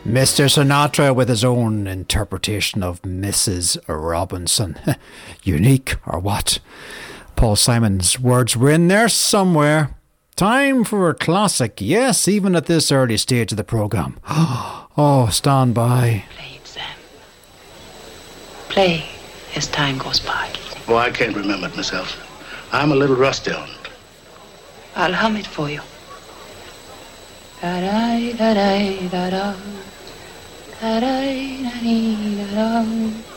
Mr. Sinatra with his own interpretation of Mrs. Robinson. Unique, or what? Paul Simon's words were in there somewhere. Time for a classic, yes, even at this early stage of the programme. Oh, stand by. Play it, Sam. Play as time goes by. Oh, I can't remember it myself. I'm a little rusty on it. I'll hum it for you. Da-da-da-da-da-da. Da-da-da-da-da-da.